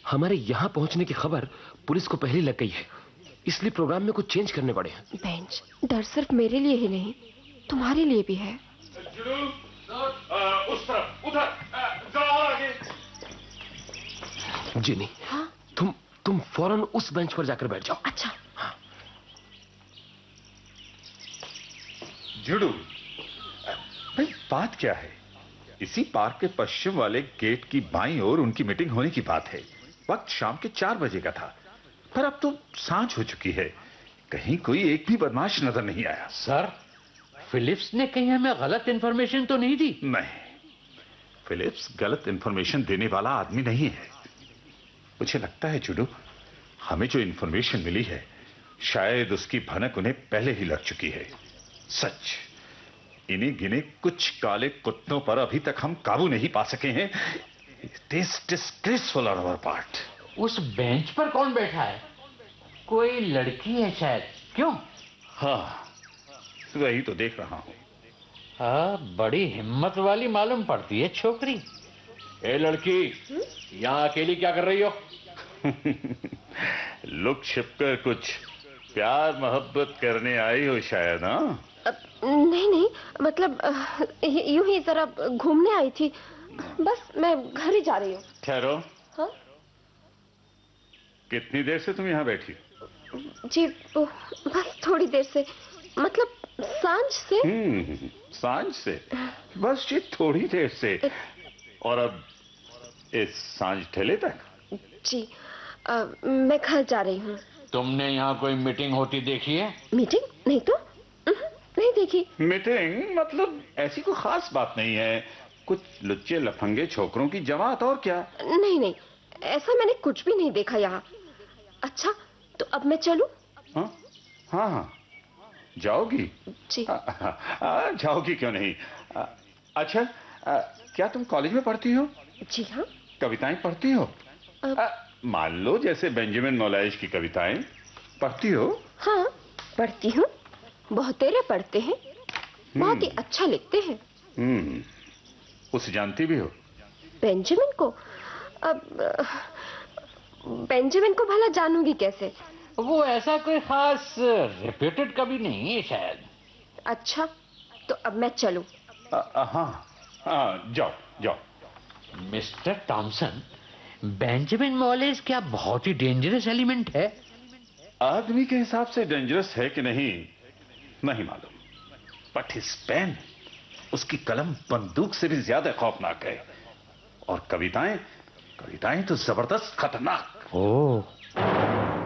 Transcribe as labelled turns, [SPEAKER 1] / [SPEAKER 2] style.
[SPEAKER 1] हमारे यहाँ पहुँचने की खबर पुलिस को पहले लग गई है, इसलिए प्रोग्राम में कुछ चेंज करने पड़े हैं।
[SPEAKER 2] बेंच, डर सिर्फ मेरे लिए ही नहीं, तुम्हारे लिए भी है।
[SPEAKER 3] उस तरफ, उधर, जरा आगे।
[SPEAKER 1] जिनी,
[SPEAKER 2] हाँ?
[SPEAKER 1] तुम फौरन उस बेंच पर जाकर बैठ जाओ।
[SPEAKER 2] अच्छा।
[SPEAKER 1] हाँ।
[SPEAKER 3] जुडू, भाई बात क्या है? इसी पार्क के पश्चिम वाले गेट की बाईं ओर उनकी मीटिंग होने की बात है। वक्त शाम के 4 बजे का था, पर अब तो सांझ हो चुकी है। कहीं कोई एक भी बदमाश नजर नहीं आया।
[SPEAKER 4] सर, फिलिप्स ने कहीं हमें गलत इंफॉर्मेशन तो नहीं दी?
[SPEAKER 3] नहीं, फिलिप्स गलत इंफॉर्मेशन देने वाला आदमी नहीं है। मुझे लगता है जुडू, हमें जो इंफॉर्मेशन मिली है शायद उसकी भनक उन्हें पहले ही लग चुकी है। सच, इन्हीं गिने कुछ काले कुत्तों पर अभी तक हम काबू नहीं पा सके हैं। It is disgraceful on our part.
[SPEAKER 4] उस बेंच पर कौन बैठा है? कोई लड़की है शायद। क्यों?
[SPEAKER 3] हाँ, वही तो देख रहा हूं।
[SPEAKER 4] हाँ, बड़ी हिम्मत वाली मालूम पड़ती है छोकरी। ए लड़की, यहाँ अकेली क्या कर रही हो?
[SPEAKER 3] लुक छिपकर कुछ प्यार मोहब्बत करने आई हो शायद। हाँ,
[SPEAKER 2] नहीं, मतलब यूं ही जरा घूमने आई थी। बस मैं घर ही जा रही हूँ।
[SPEAKER 3] ठहरो।
[SPEAKER 2] हाँ?
[SPEAKER 3] कितनी देर से तुम यहाँ बैठी?
[SPEAKER 2] जी बस थोड़ी देर से, मतलब सांझ से।
[SPEAKER 3] सांझ से? बस ये थोड़ी देर से? और अब इस सांझ ठेले तक?
[SPEAKER 2] जी मैं घर जा रही हूँ।
[SPEAKER 4] तुमने यहाँ कोई मीटिंग होती देखी है?
[SPEAKER 2] मीटिंग? नहीं तो नहीं देखी।
[SPEAKER 3] मीटिंग मतलब ऐसी कोई खास बात नहीं है, कुछ लुच्चे लफंगे छोकरों की जमात, और क्या।
[SPEAKER 2] नहीं, ऐसा मैंने कुछ भी नहीं देखा यहाँ। अच्छा, तो अब मैं चलूं?
[SPEAKER 3] हाँ, जाओगी?
[SPEAKER 2] जी।
[SPEAKER 3] जाओगी क्यों नहीं। अच्छा, क्या तुम कॉलेज में पढ़ती हो?
[SPEAKER 2] जी हाँ।
[SPEAKER 3] कविताएं पढ़ती हो? मान लो जैसे बेंजामिन मोलाइज की कविताएं पढ़ती हो?
[SPEAKER 2] हाँ, पढ़ती हूँ। बहुतेरे पढ़ते हैं, बहुत ही अच्छा लिखते हैं।
[SPEAKER 3] उसे जानती भी हो?
[SPEAKER 2] बेंजामिन को? अब बेंजामिन को भला जानूंगी कैसे?
[SPEAKER 4] वो ऐसा कोई खास रेप्यूटेड कवि नहीं है शायद।
[SPEAKER 2] अच्छा, तो अब मैं चलूं?
[SPEAKER 3] हाँ, जाओ।
[SPEAKER 4] मिस्टर टॉमसन, बेंजामिन मोलेज क्या बहुत ही डेंजरस एलिमेंट है?
[SPEAKER 3] आदमी के हिसाब से डेंजरस है कि नहीं मालूम, बट हिज पेन, उसकी कलम बंदूक से भी ज्यादा खौफनाक है। और कविताएं तो जबरदस्त खतरनाक।
[SPEAKER 4] ओह,